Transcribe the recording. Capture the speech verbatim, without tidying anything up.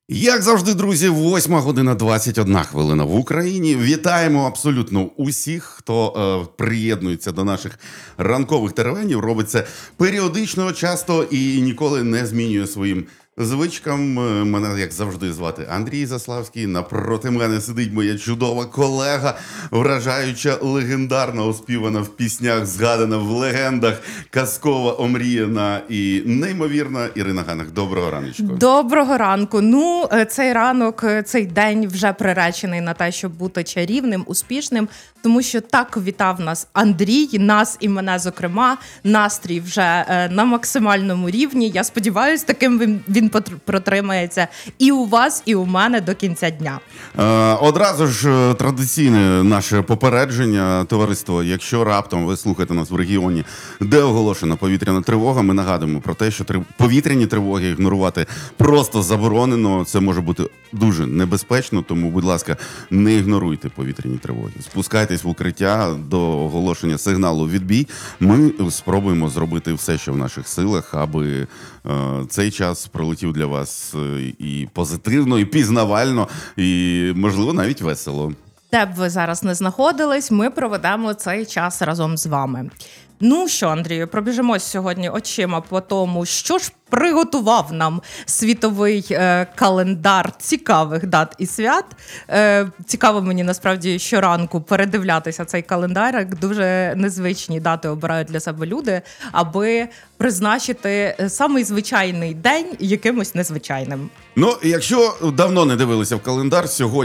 Як завжди, друзі, восьма година двадцять одна хвилина в Україні. Вітаємо абсолютно усіх, хто е, приєднується до наших ранкових теревенів. Робить це періодично, часто і ніколи не змінює своїм звичкам. Е, Мене, як завжди, звати Андрій Заславський. Напроти мене сидить моя чудова колега, вражаюча, легендарна, оспівана в піснях, згадана в легендах, казкова, омріяна і неймовірна Ірина Ганах. Доброго раночку. Доброго ранку. Ну, цей ранок, цей день вже приречений на те, щоб бути чарівним, успішним, тому що так вітав нас Андрій, нас і мене, зокрема. Настрій вже на максимальному рівні. Я сподіваюся, таким він, він протримається і у вас, і у мене до кінця дня. Е, одразу ж традиційне наше попередження, товариство. Якщо раптом ви слухаєте нас в регіоні, де оголошена повітряна тривога, ми нагадуємо про те, що трив... повітряні тривоги ігнорувати просто заборонено. Це може бути дуже небезпечно, тому, будь ласка, не ігноруйте повітряні тривоги. Спускайтесь в укриття до оголошення сигналу «Відбій». Ми спробуємо зробити все, що в наших силах, аби е, цей час пролетів для вас і позитивно, і пізнавально, і, можливо, навіть весело. Де б ви зараз не знаходились, ми проведемо цей час разом з вами. Ну що, Андрію, пробіжимось сьогодні очима по тому, що ж приготував нам світовий е, календар цікавих дат і свят. Е, цікаво мені, насправді, щоранку передивлятися цей календар, як дуже незвичні дати обирають для себе люди, аби призначити самий звичайний день якимось незвичайним. Ну, якщо давно не дивилися в календар, сьогодні